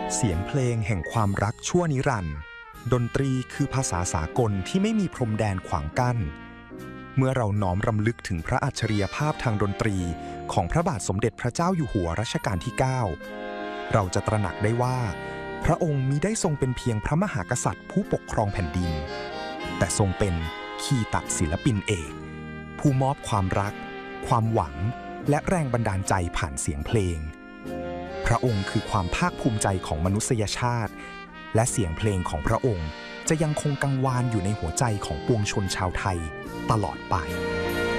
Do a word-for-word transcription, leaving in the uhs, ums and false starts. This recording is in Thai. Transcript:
เสียงเพลงแห่งความรักชั่วนิรันดร์ดนตรีคือภาษาสากลที่ไม่มีพรมแดนขวางกั้นเมื่อเราน้อมรำลึกถึงพระอัจฉริยภาพทางดนตรีของพระบาทสมเด็จพระเจ้าอยู่หัวรัชกาลที่ เก้า เราจะตระหนักได้ว่าพระองค์มิได้ทรงเป็นเพียงพระมหากษัตริย์ผู้ปกครองแผ่นดินแต่ทรงเป็นคีตศิลปินเอกผู้มอบความรักความหวังและแรงบันดาลใจผ่านเสียงเพลงพระองค์คือความภาคภูมิใจของมนุษยชาติและเสียงเพลงของพระองค์จะยังคงกังวานอยู่ในหัวใจของปวงชนชาวไทยตลอดไป